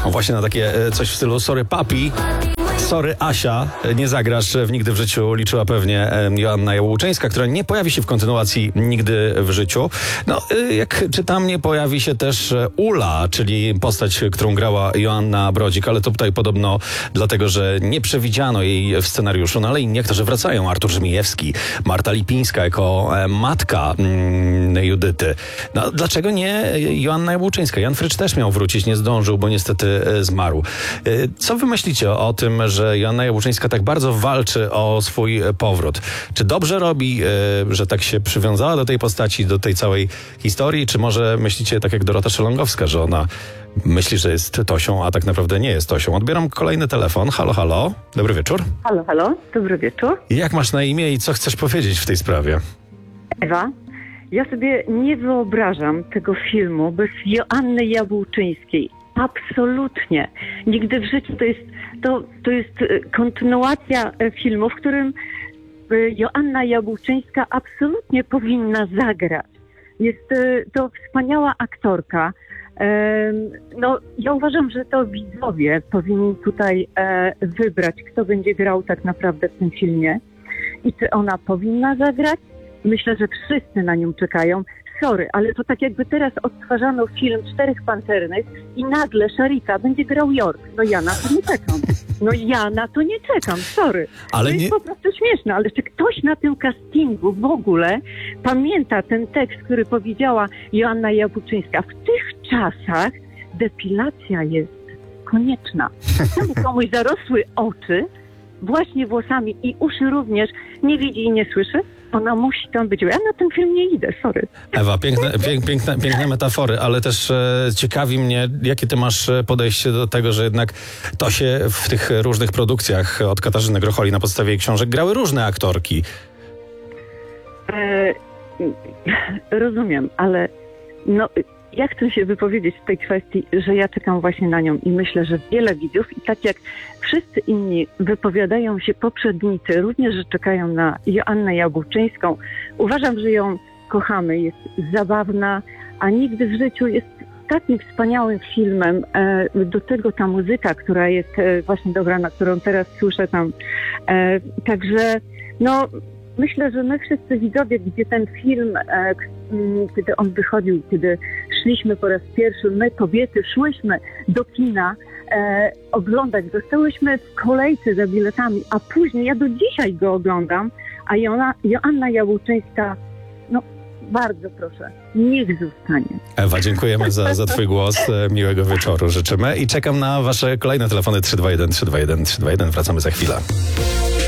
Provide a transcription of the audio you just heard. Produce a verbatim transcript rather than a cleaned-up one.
Właśnie na takie e, coś w stylu sorry papi, sorry Asia, nie zagrasz w Nigdy w życiu, liczyła pewnie e, Joanna Jabłoczyńska, która nie pojawi się w kontynuacji Nigdy w życiu. No, e, jak czytam, nie pojawi się też e, Ula, czyli postać, którą grała Joanna Brodzik, ale to tutaj podobno dlatego, że nie przewidziano jej w scenariuszu, no ale inni aktorzy wracają. Artur Żmijewski, Marta Lipińska jako e, matka mm, Judyty. No, dlaczego nie Joanna Jabłoczyńska? Jan Frycz też miał wrócić, nie zdążył, bo niestety e, zmarł. E, co wy myślicie o tym, że Joanna Jabłoczyńska tak bardzo walczy o swój powrót? Czy dobrze robi, e, że tak się przywiązała do tej postaci, do tej całej historii? Czy może myślicie tak jak Dorota Szelongowska, że ona myśli, że jest Tosią, a tak naprawdę nie jest Tosią? Odbieram kolejny telefon. Halo, halo. Dobry wieczór. Halo, halo. Dobry wieczór. Jak masz na imię i co chcesz powiedzieć w tej sprawie? Ewa. Ja sobie nie wyobrażam tego filmu bez Joanny Jabłoczyńskiej. Absolutnie. Nigdy w życiu to jest, to, to jest kontynuacja filmu, w którym Joanna Jabłoczyńska absolutnie powinna zagrać. Jest to wspaniała aktorka. No, ja uważam, że to widzowie powinni tutaj wybrać, kto będzie grał tak naprawdę w tym filmie i czy ona powinna zagrać. Myślę, że wszyscy na nią czekają. Sorry, ale to tak jakby teraz odtwarzano film Czterech Pancernych i nagle Szarika będzie grał York. No ja na to nie czekam. No ja na to nie czekam, sorry. Ale to jest nie... po prostu śmieszne, ale czy ktoś na tym castingu w ogóle pamięta ten tekst, który powiedziała Joanna Jabłoczyńska? W tych czasach depilacja jest konieczna. Temu komuś zarosły oczy, właśnie włosami i uszy również, nie widzi i nie słyszy. Ona musi tam być. Ja na ten film nie idę, sorry. Ewa, piękne, pięk, piękne, piękne metafory, ale też e, ciekawi mnie, jakie ty masz podejście do tego, że jednak to się w tych różnych produkcjach od Katarzyny Grocholi na podstawie jej książek grały różne aktorki. E, rozumiem, ale no, ja chcę się wypowiedzieć w tej kwestii, że ja czekam właśnie na nią i myślę, że wiele widzów i tak jak wszyscy inni wypowiadają się poprzednicy, również, że czekają na Joannę Jabłoczyńską. Uważam, że ją kochamy, jest zabawna, a Nigdy w życiu jest takim wspaniałym filmem. Do tego ta muzyka, która jest właśnie dobrana, którą teraz słyszę tam. Także no... Myślę, że my wszyscy widzowie, gdzie ten film, e, kiedy on wychodził, kiedy szliśmy po raz pierwszy, my kobiety szłyśmy do kina e, oglądać, zostałyśmy w kolejce za biletami, a później ja do dzisiaj go oglądam, a Joanna, Joanna Jabłoczyńska, no bardzo proszę, niech zostanie. Ewa, dziękujemy za, za twój głos, miłego wieczoru życzymy i czekam na wasze kolejne telefony trzy dwa jeden trzy dwa jeden trzy dwa jeden, wracamy za chwilę.